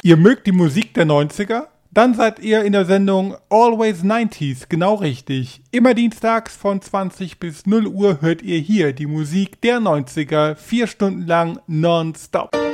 Ihr mögt die Musik der 90er? Dann seid ihr in der Sendung Always 90s genau richtig. Immer dienstags von 20 bis 0 Uhr hört ihr hier die Musik der 90er 4 Stunden lang nonstop.